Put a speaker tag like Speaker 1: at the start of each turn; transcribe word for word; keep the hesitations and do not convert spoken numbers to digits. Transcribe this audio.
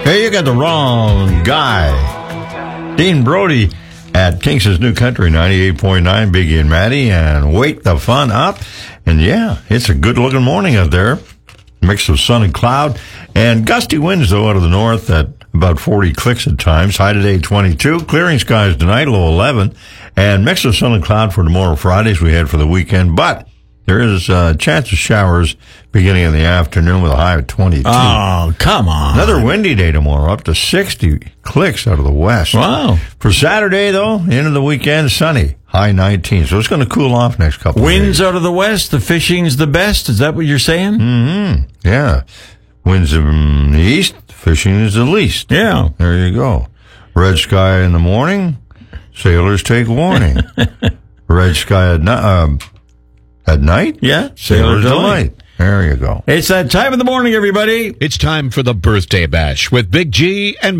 Speaker 1: Hey, you got the wrong guy. Dean Brody at Kingston's New Country, ninety-eight point nine, Biggie and Maddie, and wake the fun up. And yeah, it's a good-looking morning out there. Mix of sun and cloud. And gusty winds, though, out of the north at about forty clicks at times. High today, twenty-two. Clearing skies tonight, low eleven. And mix of sun and cloud for tomorrow, Fridays we had for the weekend. But there is a chance of showers beginning in the afternoon with a high of twenty-two.
Speaker 2: Oh, come on.
Speaker 1: Another windy day tomorrow, up to sixty clicks out of the west.
Speaker 2: Wow.
Speaker 1: For Saturday, though, into the weekend, sunny, high nineteen. So it's going to cool off next couple
Speaker 2: Winds
Speaker 1: of days.
Speaker 2: out of the west, the fishing's the best. Is that what you're saying?
Speaker 1: Mm-hmm. Yeah. Winds from the east, fishing is the least.
Speaker 2: Yeah.
Speaker 1: There you go. Red sky in the morning, sailors take warning. Red sky at, ni- uh, at night,
Speaker 2: Yeah.
Speaker 1: sailors delight. There you go.
Speaker 2: It's that time of the morning, everybody.
Speaker 3: It's time for the Birthday Bash with Big G and